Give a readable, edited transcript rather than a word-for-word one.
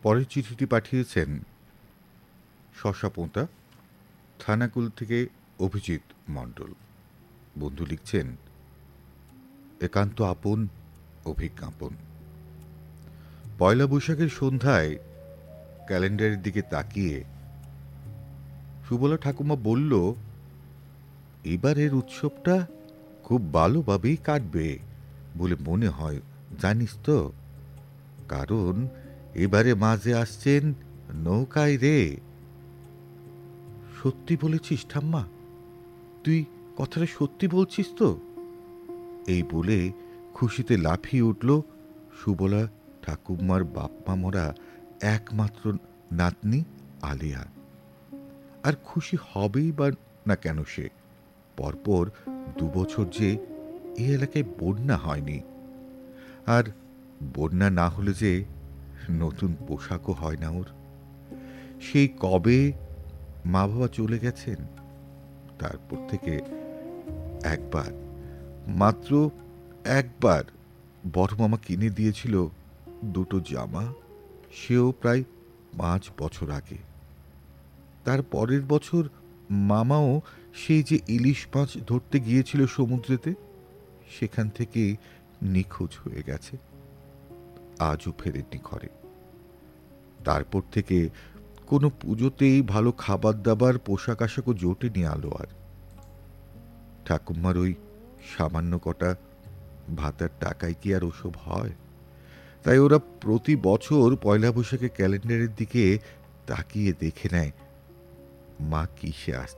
পরের চিঠিটি পাঠিয়েছেন শশাপোঁতা, থানাকুল থেকে অভিজিৎ মণ্ডল। বন্ধু লিখছেন, একান্ত আপন, অভিজ্ঞাপন। পয়লা বৈশাখের সন্ধ্যায় ক্যালেন্ডারের দিকে তাকিয়ে সুবলা ঠাকুমা বলল, এবারের উৎসবটা খুব ভালোভাবেই কাটবে বলে মনে হয়, জানিস তো? কারণ এবারে মাঝে আসছেন নৌকায় রে। সত্যি বলেছিস ঠাম্মা? তুই কথাটা সত্যি বলছিস তো? এই বলে খুশিতে লাফিয়ে উঠল সুবলা ঠাকুমার বাপমা মরা একমাত্র নাতনি আলিয়া। আর খুশি হবেই বা না কেন সে? পরপর 2 বছর যে এ এলাকায় বন্যা হয়নি, আর বন্যা না হলে যে নতুন পোশাকও হয় না ওর। সেই কবে মা বাবা চলে গেছেন, তারপর থেকে একবার, মাত্র একবার বড় মামা কিনে দিয়েছিল 2টো জামা, সেও প্রায় 5 বছর আগে। তার পরের বছর মামাও সেই যে ইলিশ মাছ ধরতে গিয়েছিল সমুদ্রেতে, সেখান থেকে নিখোঁজ হয়ে গেছে, আজও ফেরেননি ঘরে। তারপর থেকে কোনো পুজোতেই ভালো খাবার দাবার পোশাক আশাকও জোটেনি আলো আর। ঠাকুমার ওই সামান্য কটা ভাতার টাকায় কি আর ওসব হয়? তাই ওরা প্রতি বছর পয়লা বৈশাখে ক্যালেন্ডারের দিকে তাকিয়ে দেখে নেয় মা কিসে আসছে।